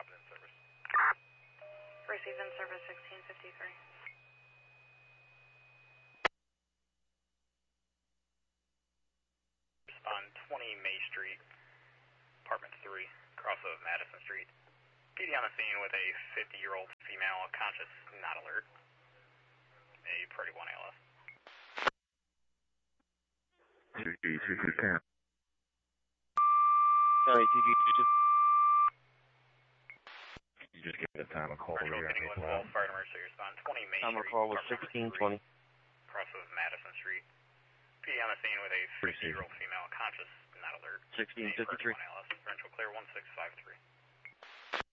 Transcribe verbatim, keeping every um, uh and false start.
Robin in service. Received in service sixteen fifty-three. On twenty May Street, apartment three, cross of Madison Street. P D on the scene with a fifty-year-old female, conscious, not alert. A Priority one A L S. two G two two ten. County two G two two. You just give the time of call. Virtual fitting with Wall Fire Emergency Respond twenty May Time of Street. call was sixteen twenty. Cross of Madison Street. P D on the scene with a fifty-year-old female, conscious, not alert. sixteen fifty-three. Virtual clear one six five three.